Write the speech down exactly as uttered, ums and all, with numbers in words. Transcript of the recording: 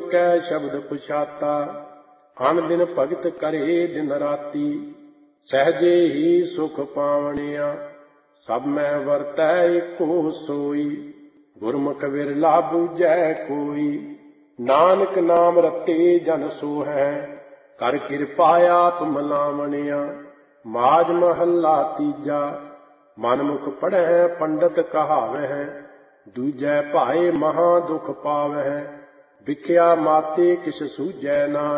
कै शब्द पुछाता, अन दिन भगत करे दिन राती। सहजे ही सुख पावनिया, सब मैं वरतै एको सोई। गुरमुख विरला बूझै कोई, नानक नाम रते जन सो है। कर किरपा आप मलावनिया, माज महला तीजा। मनमुख पढ़ै पंडित कहावह, दूजै भाए महा दुख पावह। विख्या माते किस सूझै नाय,